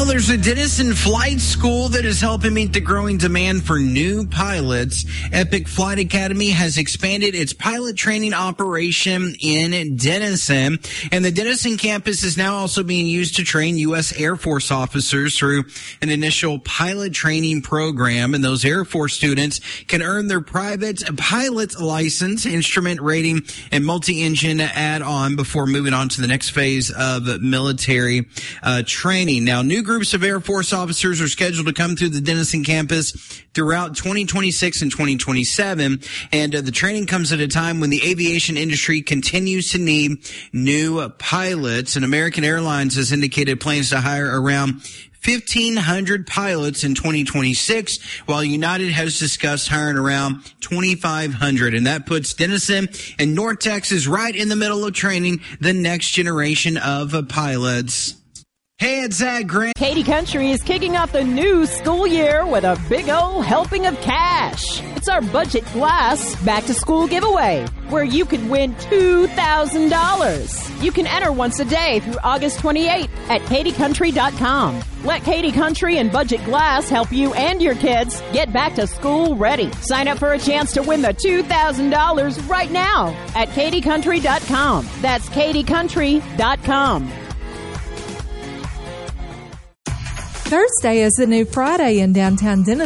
Well, there's a Denison flight school that is helping meet the growing demand for new pilots. Epic Flight Academy has expanded its pilot training operation in Denison, and the Denison campus is now also being used to train U.S. Air Force officers through an initial pilot training program. And those Air Force students can earn their private pilot license, instrument rating, and multi-engine add-on before moving on to the next phase of military training. Now, new groups of Air Force officers are scheduled to come through the Denison campus throughout 2026 and 2027. And the training comes at a time when the aviation industry continues to need new pilots. And American Airlines has indicated plans to hire around 1,500 pilots in 2026, while United has discussed hiring around 2,500. And that puts Denison and North Texas right in the middle of training the next generation of pilots. Hey, it's Zach Grant. Katy Country is kicking off the new school year with a big old helping of cash. It's our Budget Glass Back to School giveaway, where you could win $2,000. You can enter once a day through August 28th at katycountry.com. Let Katy Country and Budget Glass help you and your kids get back to school ready. Sign up for a chance to win the $2,000 right now at katycountry.com. That's katycountry.com. Thursday is the new Friday in downtown Denison.